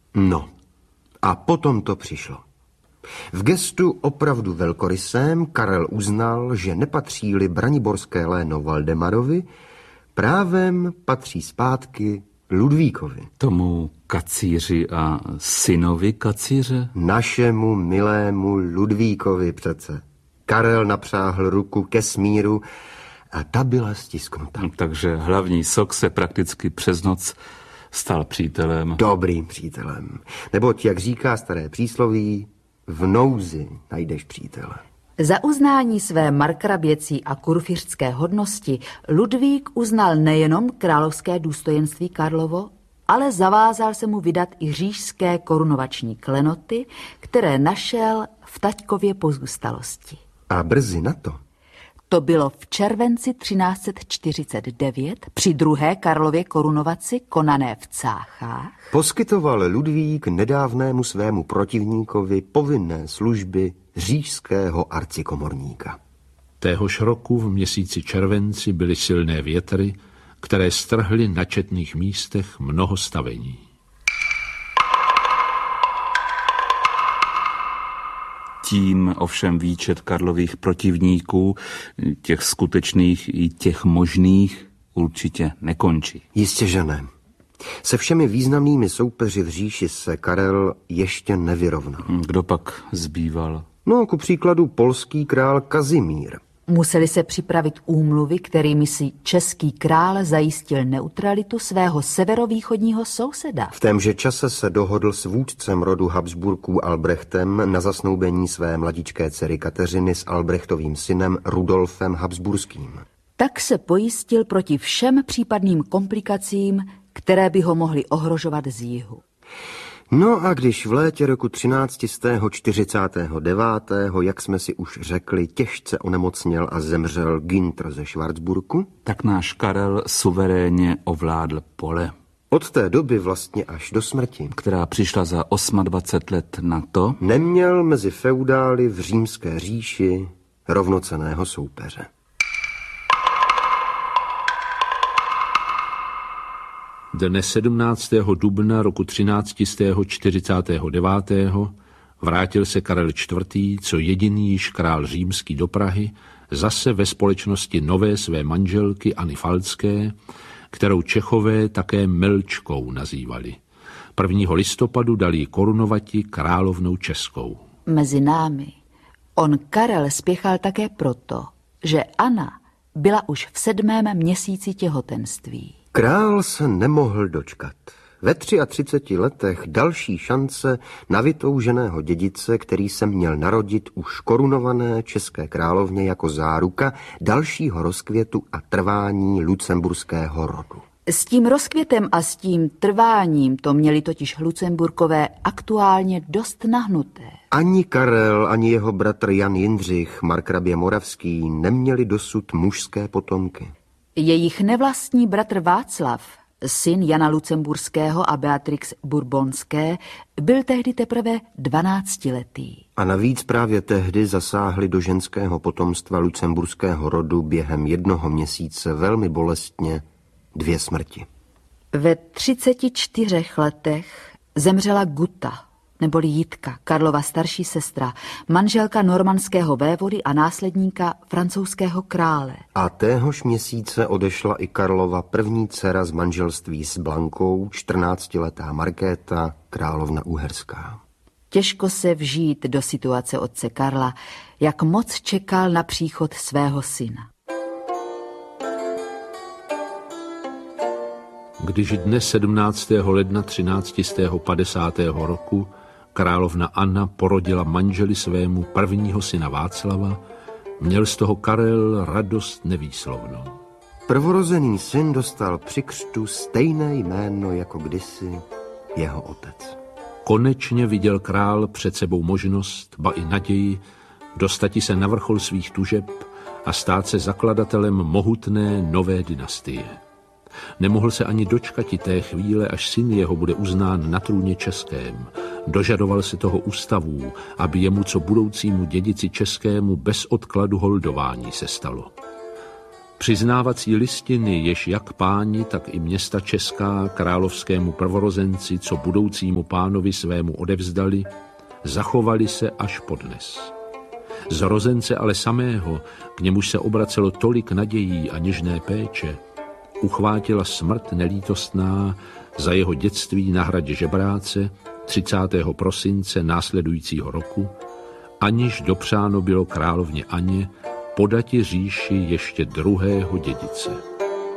No, a potom to přišlo. V gestu opravdu velkorysém Karel uznal, že nepatří-li braniborské léno Valdemarovi, právem patří zpátky Ludvíkovi. Tomu kacíři a synovi kacíře? Našemu milému Ludvíkovi přece. Karel napřáhl ruku ke smíru a ta byla stisknuta. Takže hlavní sok se prakticky přes noc stal přítelem. Dobrým přítelem. Neboť, jak říká staré přísloví, v nouzi najdeš přítele. Za uznání své markraběcí a kurfiřtské hodnosti Ludvík uznal nejenom královské důstojenství Karlovo, ale zavázal se mu vydat i říšské korunovační klenoty, které našel v taťkově pozůstalosti. A brzy na to? To bylo v červenci 1349 při druhé Karlově korunovaci konané v Cáchách. Poskytoval Ludvík nedávnému svému protivníkovi povinné služby říšského arcikomorníka. Téhož roku v měsíci červenci byly silné větry, které strhly na četných místech mnoho stavení. Tím ovšem výčet Karlových protivníků, těch skutečných i těch možných, určitě nekončí. Jistě, že ne. Se všemi významnými soupeři v říši se Karel ještě nevyrovnal. Kdo pak zbýval? No, ku příkladu polský král Kazimír. Museli se připravit úmluvy, kterými si český král zajistil neutralitu svého severovýchodního souseda. V témže čase se dohodl s vůdcem rodu Habsburků Albrechtem na zasnoubení své mladičké dcery Kateřiny s Albrechtovým synem Rudolfem Habsburským. Tak se pojistil proti všem případným komplikacím, které by ho mohly ohrožovat z jihu. No a když v létě roku 1349, jak jsme si už řekli, těžce onemocněl a zemřel Günther ze Schwarzburku, tak náš Karel suverénně ovládl pole. Od té doby vlastně až do smrti, která přišla za 28 let na to, neměl mezi feudály v římské říši rovnocenného soupeře. Dne 17. dubna roku 1349 vrátil se Karel IV., co jediný již král římský do Prahy, zase ve společnosti nové své manželky Anny Falcké, kterou Čechové také Melčkou nazývali. 1. listopadu dali korunovati královnou českou. Mezi námi on Karel spěchal také proto, že Anna byla už v 7. měsíci těhotenství. Král se nemohl dočkat. Ve 33 letech další šance na vytouženého dědice, který se měl narodit už korunované české královně jako záruka dalšího rozkvětu a trvání lucemburského rodu. S tím rozkvětem a s tím trváním to měli totiž Lucemburkové aktuálně dost nahnuté. Ani Karel, ani jeho bratr Jan Jindřich, markrabě Moravský, neměli dosud mužské potomky. Jejich nevlastní bratr Václav, syn Jana Lucemburského a Beatrix Bourbonské, byl tehdy teprve 12letý. A navíc právě tehdy zasáhli do ženského potomstva lucemburského rodu během 1 měsíce velmi bolestně 2 smrti. Ve 34 letech zemřela Guta, neboli Jitka, Karlova starší sestra, manželka normandského vévody a následníka francouzského krále. A téhož měsíce odešla i Karlova první dcera z manželství s Blankou, 14letá Markéta, královna uherská. Těžko se vžít do situace otce Karla, jak moc čekal na příchod svého syna. Když dne 17. ledna 1350. roku královna Anna porodila manželi svému prvního syna Václava, měl z toho Karel radost nevýslovnou. Prvorozený syn dostal při křtu stejné jméno jako kdysi jeho otec. Konečně viděl král před sebou možnost, ba i naději, dostati se na vrchol svých tužeb a stát se zakladatelem mohutné nové dynastie. Nemohl se ani dočkati té chvíle, až syn jeho bude uznán na trůně českém. Dožadoval se toho ústavů, aby jemu co budoucímu dědici českému bez odkladu holdování se stalo. Přiznávací listiny, jež jak páni, tak i města česká královskému prvorozenci, co budoucímu pánovi svému odevzdali, zachovali se až podnes. Zrozence ale samého, k němuž se obracelo tolik nadějí a něžné péče, uchvátila smrt nelítostná za jeho dětství na hradě Žebráce 30. prosince následujícího roku, aniž dopřáno bylo královně Anně podati říši ještě druhého dědice.